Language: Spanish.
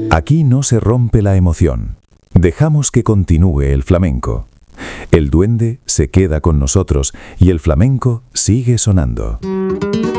Aquí no se rompe la emoción. Dejamos que continúe el flamenco. El duende se queda con nosotros y el flamenco sigue sonando.